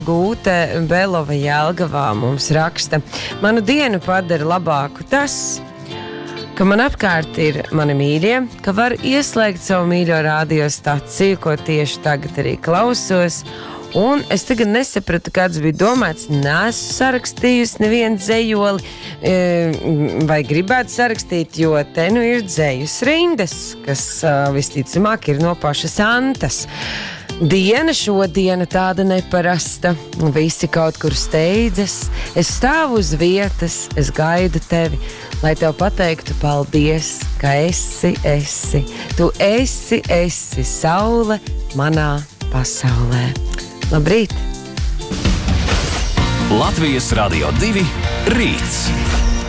Gūte Belova Jelgavā mums raksta: manu dienu padara labāku tas, ka man apkārt ir mani mīļie, ka var ieslēgt savu mīļo radiostaciju, ko tieši tagad arī klausos. Un es tagad nesapratu, kāds bija domāts. Neesmu sarakstījusi nevienu dzejoli, vai gribētu sarakstīt, jo te nu ir dzejas rindas, kas visticamāk ir no pašas Antas. Diena šodiena tāda neparasta, visi kaut kur steidzas, es stāvu uz vietas, es gaidu tevi, lai tev pateiktu paldies, ka esi. Tu esi saule manā pasaulē. Labrīt! Latvijas Radio 2 rīts.